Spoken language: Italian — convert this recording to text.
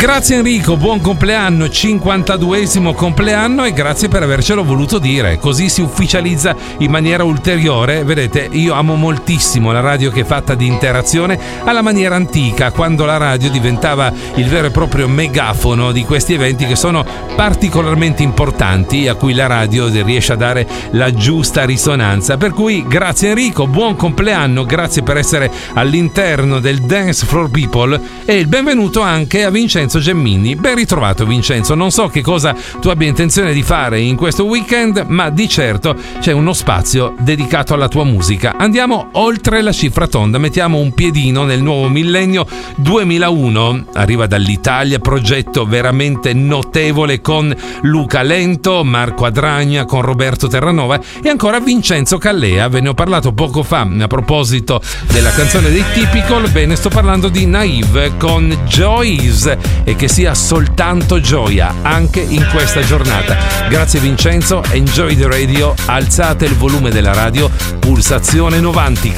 Grazie Enrico, buon compleanno, 52esimo compleanno, e grazie per avercelo voluto dire, così si ufficializza in maniera ulteriore. Vedete, io amo moltissimo la radio che è fatta di interazione alla maniera antica, quando la radio diventava il vero e proprio megafono di questi eventi che sono particolarmente importanti, a cui la radio riesce a dare la giusta risonanza. Per cui grazie Enrico, buon compleanno, grazie per essere all'interno del Dance for People, e il benvenuto anche a Vincenzo Gemmini. Ben ritrovato Vincenzo, non so che cosa tu abbia intenzione di fare in questo weekend, ma di certo c'è uno spazio dedicato alla tua musica. Andiamo oltre la cifra tonda, mettiamo un piedino nel nuovo millennio 2001. Arriva dall'Italia, progetto veramente notevole con Luca Lento, Marco Adragna, con Roberto Terranova e ancora Vincenzo Callea. Ve ne ho parlato poco fa a proposito della canzone dei Typical. Bene, sto parlando di Naive con Joyce, e che sia soltanto gioia anche in questa giornata. Grazie Vincenzo, enjoy the radio, alzate il volume della radio, pulsazione 90.